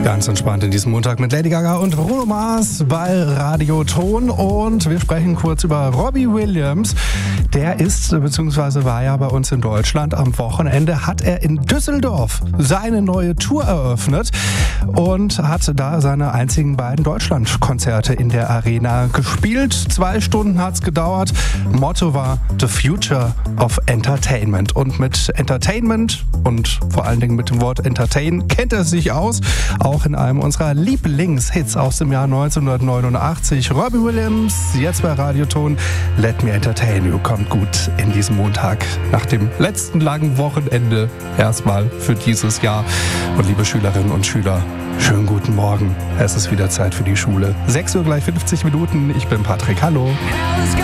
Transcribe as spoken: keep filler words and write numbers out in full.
Ganz entspannt in diesem Montag mit Lady Gaga und Bruno Mars bei Radio Ton. Und wir sprechen kurz über Robbie Williams. Der ist bzw. war ja bei uns in Deutschland. Am Wochenende hat er in Düsseldorf seine neue Tour eröffnet und hat da seine einzigen beiden Deutschlandkonzerte in der Arena gespielt. Zwei Stunden hat's gedauert. Motto war The Future of Entertainment. Und mit Entertainment und vor allen Dingen mit dem Wort Entertain kennt er sich aus. Auch in einem unserer Lieblingshits aus dem Jahr neunzehnhundertneunundachtzig. Robbie Williams, jetzt bei Radioton. Let Me Entertain You kommt gut in diesem Montag nach dem letzten langen Wochenende erstmal für dieses Jahr. Und liebe Schülerinnen und Schüler, schönen guten Morgen. Es ist wieder Zeit für die Schule. sechs Uhr gleich fünfzig Minuten. Ich bin Patrick. Hallo.